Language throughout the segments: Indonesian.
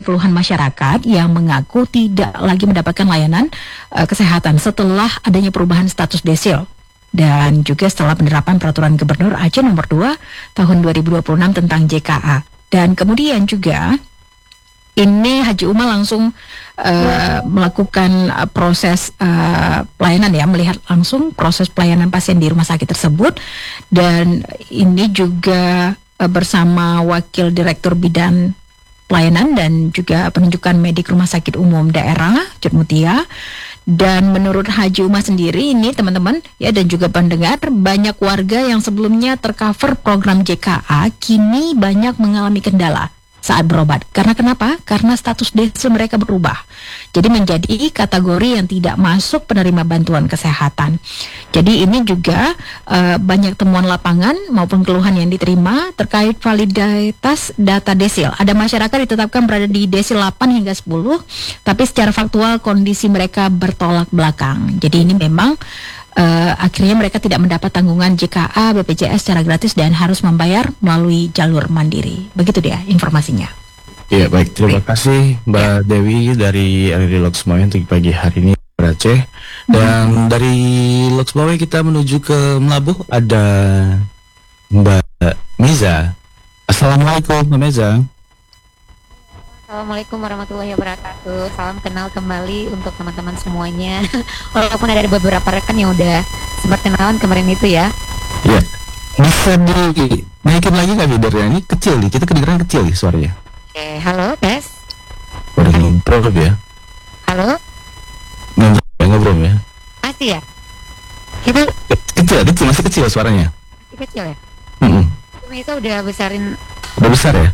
keluhan masyarakat yang mengaku tidak lagi mendapatkan layanan kesehatan setelah adanya perubahan status desil. Dan juga setelah penerapan peraturan Gubernur Aceh nomor 2 tahun 2026 tentang JKA. Dan kemudian juga ini Haji Uma langsung melakukan proses pelayanan ya, melihat langsung proses pelayanan pasien di rumah sakit tersebut. Dan ini juga bersama Wakil Direktur Bidang Pelayanan dan juga Penunjukan Medik Rumah Sakit Umum Daerah Cut Mutia. Dan menurut Haji Uma sendiri ini teman-teman ya dan juga pendengar, banyak warga yang sebelumnya tercover program JKA kini banyak mengalami kendala saat berobat. Karena kenapa? Karena status desil mereka berubah. Jadi menjadi kategori yang tidak masuk penerima bantuan kesehatan. Jadi ini juga banyak temuan lapangan maupun keluhan yang diterima terkait validitas data desil. Ada masyarakat ditetapkan berada di desil 8 hingga 10, tapi secara faktual kondisi mereka bertolak belakang. Jadi ini memang akhirnya mereka tidak mendapat tanggungan JKA BPJS secara gratis dan harus membayar melalui jalur mandiri. Begitu dia informasinya. Ya baik, terima kasih Mbak Dewi dari LRI Loksmawe untuk pagi hari ini Aceh. Dan dari Loksmawe kita menuju ke Melabuh, ada Mbak Meza. Assalamualaikum Mbak Meza. Assalamualaikum warahmatullahi wabarakatuh. Salam kenal kembali untuk teman-teman semuanya. Walaupun ada beberapa rekan yang udah sempat kenalan kemarin itu ya. Iya. Bisa dinaikin lagi nggak bidarnya? Ini kecil nih, kita kedengeran kecil nih suaranya. Oke, halo tes. Udah ngobrol ya? Halo? Ngobrol ya? Masih ya? Kita Kecil, masih kecil suaranya. masih kecil ya? Bisa udah besarin. Udah besar ya?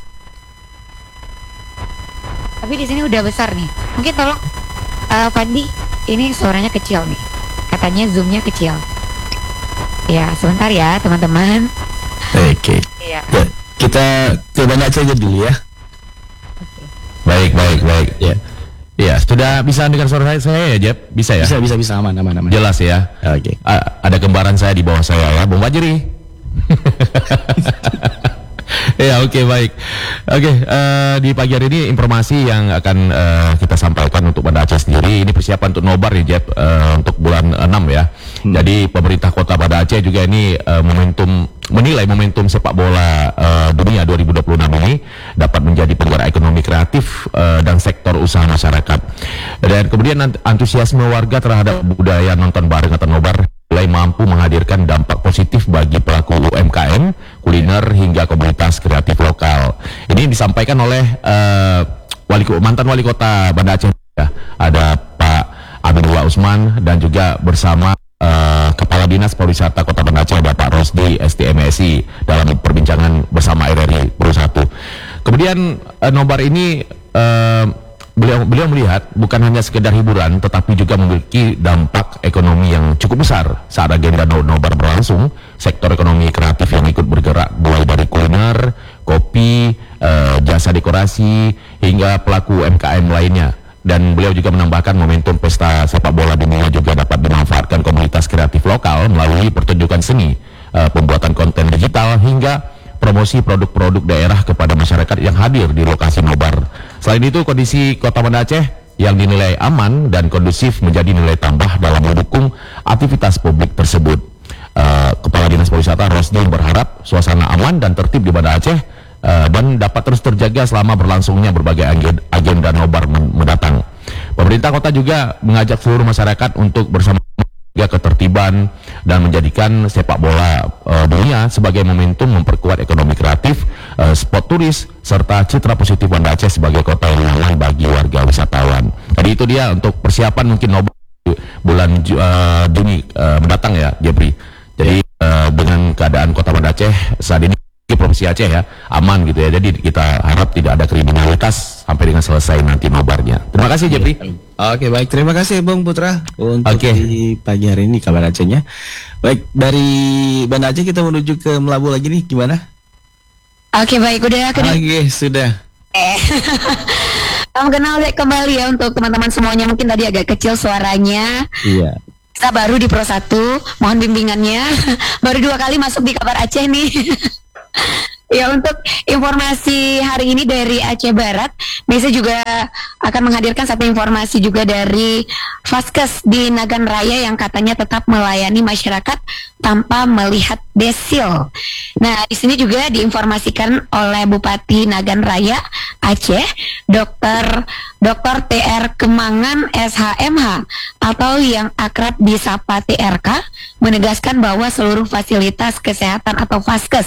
Tapi di sini udah besar nih. Mungkin tolong Fandi, ini suaranya kecil nih. Katanya zoomnya kecil. Ya, sebentar ya teman-teman. Oke. Iya. Ya, kita coba baca aja dulu ya. Baik. Ya. Ya, sudah bisa dengar suara saya ya, Jeb? Bisa ya? Bisa aman. Jelas ya. Oke. Ada kembaran saya di bawah saya ya, Bung Fajri. Ya, oke, baik. Oke, di pagi hari ini informasi yang akan kita sampaikan untuk Banda Aceh sendiri, ini persiapan untuk nobar nih, Jeb, untuk bulan 6 ya. Jadi pemerintah Kota Banda Aceh juga ini menilai momentum sepak bola dunia 2026 ini dapat menjadi penggerak ekonomi kreatif dan sektor usaha masyarakat. Dan kemudian antusiasme warga terhadap budaya nonton bareng atau nobar mulai mampu menghadirkan dampak positif bagi pelaku UMKM, kuliner hingga komunitas kreatif lokal. Ini disampaikan oleh mantan wali kota Banda Aceh ya. Ada Pak Aminullah Usman dan juga bersama Kepala Dinas Pariwisata Kota Banda Aceh Bapak Rosdi STMSI dalam perbincangan bersama RRI Pro 1. Kemudian nobar ini Beliau melihat bukan hanya sekedar hiburan tetapi juga memiliki dampak ekonomi yang cukup besar. Saat agenda nobar berlangsung, sektor ekonomi kreatif yang ikut bergerak mulai dari kuliner, kopi, jasa dekorasi hingga pelaku UMKM lainnya. Dan beliau juga menambahkan momentum pesta sepak bola dunia juga dapat dimanfaatkan komunitas kreatif lokal melalui pertunjukan seni, pembuatan konten digital hingga promosi produk-produk daerah kepada masyarakat yang hadir di lokasi nobar. Selain itu, kondisi Kota Banda Aceh yang dinilai aman dan kondusif menjadi nilai tambah dalam mendukung aktivitas publik tersebut. Kepala Dinas Pariwisata Rosdi berharap suasana aman dan tertib di Banda Aceh dan dapat terus terjaga selama berlangsungnya berbagai agenda nobar mendatang. Pemerintah kota juga mengajak seluruh masyarakat untuk bersama ketertiban dan menjadikan sepak bola dunia sebagai momentum memperkuat ekonomi kreatif, spot turis, serta citra positif Banda Aceh sebagai kota yang nyaman bagi warga wisatawan. Jadi itu dia untuk persiapan mungkin nobar bulan Juni mendatang ya, Jepri. Jadi dengan keadaan kota Banda Aceh saat ini Provinsi Aceh ya aman gitu ya, jadi kita harap tidak ada kriminalitas sampai dengan selesai nanti nobarnya. Terima kasih Jepri. Oke baik, terima kasih Bung Putra untuk di pagi hari ini kabar Acehnya. Baik, dari Banda Aceh kita menuju ke Melabu lagi nih, gimana? Oke baik, udah Oke, sudah. Salam kenal kembali ya untuk teman-teman semuanya. Mungkin tadi agak kecil suaranya. Iya. Kita baru di Pro 1, mohon bimbingannya. Baru 2 kali masuk di kabar Aceh nih. Ya, untuk informasi hari ini dari Aceh Barat, Mesa juga akan menghadirkan satu informasi juga dari Vaskes di Nagan Raya yang katanya tetap melayani masyarakat tanpa melihat desil. Nah, di sini juga diinformasikan oleh Bupati Nagan Raya Aceh, Dr. TR Kemangan SHMH atau yang akrab disapa TRK, menegaskan bahwa seluruh fasilitas kesehatan atau Vaskes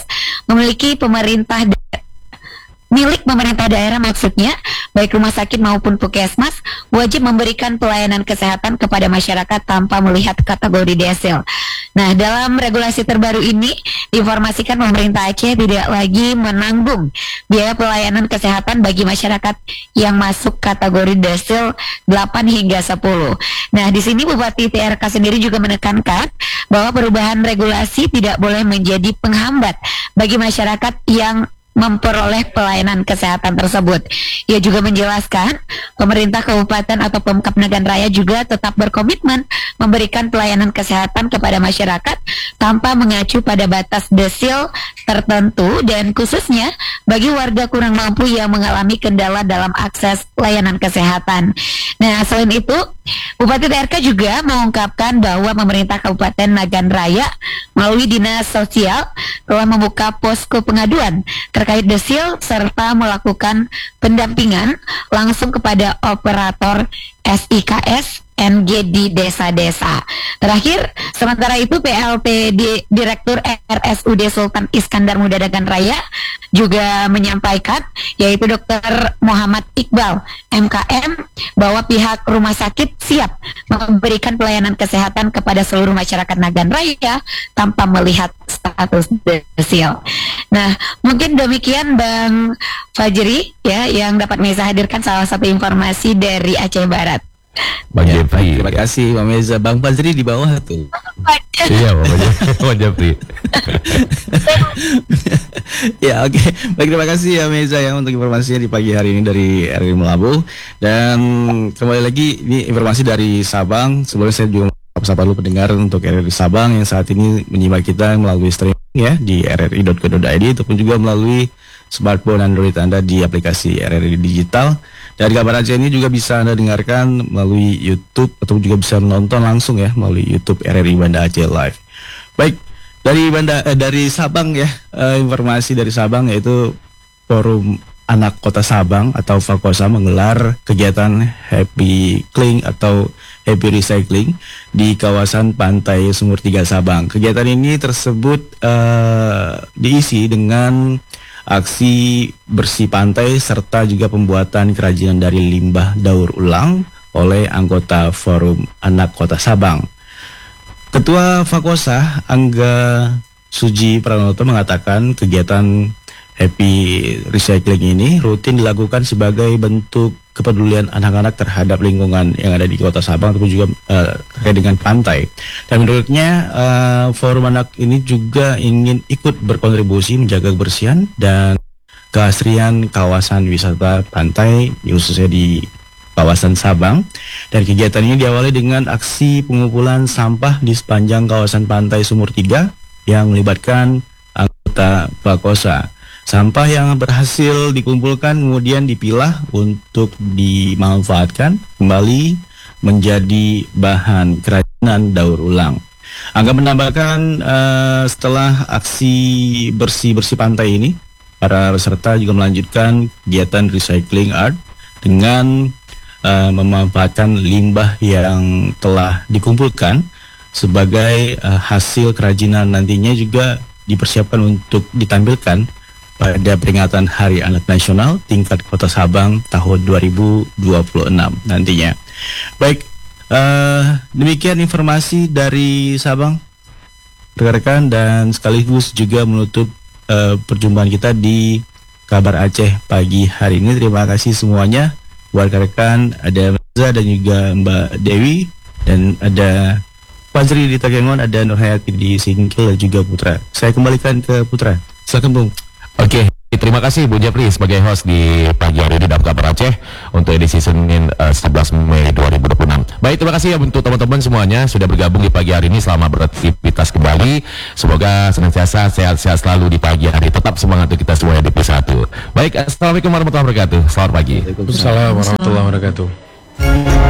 milik pemerintah daerah maksudnya, baik rumah sakit maupun puskesmas, wajib memberikan pelayanan kesehatan kepada masyarakat tanpa melihat kategori desil. Nah, dalam regulasi terbaru ini diinformasikan pemerintah Aceh tidak lagi menanggung biaya pelayanan kesehatan bagi masyarakat yang masuk kategori desil 8 hingga 10. Nah, di sini Bupati TRK sendiri juga menekankan bahwa perubahan regulasi tidak boleh menjadi penghambat bagi masyarakat yang memperoleh pelayanan kesehatan tersebut. Ia juga menjelaskan pemerintah kabupaten atau Pemkab Nagan Raya juga tetap berkomitmen memberikan pelayanan kesehatan kepada masyarakat tanpa mengacu pada batas desil tertentu dan khususnya bagi warga kurang mampu yang mengalami kendala dalam akses layanan kesehatan. Nah, selain itu, Bupati TRK juga mengungkapkan bahwa pemerintah Kabupaten Nagan Raya melalui Dinas Sosial telah membuka posko pengaduan terkait desil serta melakukan pendampingan langsung kepada operator SIKS NG di desa-desa. Terakhir, sementara itu PLT Direktur RSUD Sultan Iskandar Muda Nagan Raya juga menyampaikan, yaitu Dr. Muhammad Iqbal MKM, bahwa pihak rumah sakit siap memberikan pelayanan kesehatan kepada seluruh masyarakat Nagan Raya tanpa melihat status desil. Nah, mungkin demikian Bang Fajri ya yang dapat Mesa hadirkan salah satu informasi dari Aceh Barat. Bang Ya, Jeffrey. terima kasih Mbak Meza. Bang Fajri di bawah tuh. Iya, Bang Jeffrey. Ya, oke. Baik, terima kasih ya Meza ya untuk informasinya di pagi hari ini dari RRI Melabu. Dan kembali lagi ini informasi dari Sabang. Sebelumnya saya juga sapa dulu pendengar untuk RRI Sabang yang saat ini menyimak kita melalui streaming ya di rri.co.id ataupun juga melalui smartphone Android Anda di aplikasi RRI Digital. Dan kabar Aceh ini juga bisa Anda dengarkan melalui YouTube atau juga bisa menonton langsung ya melalui YouTube RRI Banda Aceh Live. Baik, dari Sabang ya, informasi dari Sabang yaitu Forum Anak Kota Sabang atau Fakosa menggelar kegiatan Happy Clean atau Happy Recycling di kawasan Pantai Sumur 3 Sabang. Kegiatan ini tersebut diisi dengan aksi bersih pantai serta juga pembuatan kerajinan dari limbah daur ulang oleh anggota Forum Anak Kota Sabang. Ketua Fakosa Angga Suji Pranoto mengatakan kegiatan Happy Recycling ini rutin dilakukan sebagai bentuk kepedulian anak-anak terhadap lingkungan yang ada di Kota Sabang ataupun juga terkait dengan pantai. Dan menurutnya Forum Anak ini juga ingin ikut berkontribusi menjaga kebersihan dan keasrian kawasan wisata pantai khususnya di kawasan Sabang. Dan kegiatan ini diawali dengan aksi pengumpulan sampah di sepanjang kawasan pantai Sumur 3 yang melibatkan anggota Fakosa. Sampah yang berhasil dikumpulkan kemudian dipilah untuk dimanfaatkan kembali menjadi bahan kerajinan daur ulang. Angga menambahkan setelah aksi bersih-bersih pantai ini, para peserta juga melanjutkan kegiatan recycling art dengan memanfaatkan limbah yang telah dikumpulkan sebagai hasil kerajinan nantinya juga dipersiapkan untuk ditampilkan pada peringatan Hari Anak Nasional tingkat Kota Sabang tahun 2026 nantinya. Baik, demikian informasi dari Sabang, rekan-rekan, dan sekaligus juga menutup perjumpaan kita di Kabar Aceh pagi hari ini. Terima kasih semuanya buat rekan-rekan, ada Meza dan juga Mbak Dewi, dan ada Fajri di Takengon, ada Nur Hayati di Singkil dan juga Putra. Saya kembalikan ke Putra. Silakan Bung. Oke, terima kasih Bu Jepri sebagai host di pagi hari di Dalam Kabar Aceh untuk edisi Senin 11 Mei 2026. Baik, terima kasih ya untuk teman-teman semuanya sudah bergabung di pagi hari ini. Selamat beraktivitas kembali. Semoga senantiasa sehat-sehat selalu di pagi hari. Tetap semangat untuk kita semuanya di P1. Baik, assalamualaikum warahmatullahi wabarakatuh. Selamat pagi. Waalaikumsalam warahmatullahi wabarakatuh.